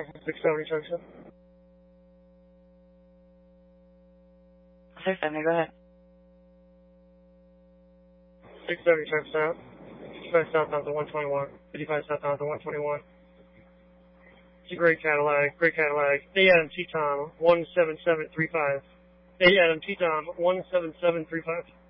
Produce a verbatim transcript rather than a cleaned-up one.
six seventy junction. six seventy, go ahead. six seventy turn south. fifty-five southbound to one twenty-one. fifty-five southbound to one twenty-one. It's a gray Cadillac, gray Cadillac. A Adam T-Tom, one seven seven three five. A Adam T-Tom, one seven seven three five.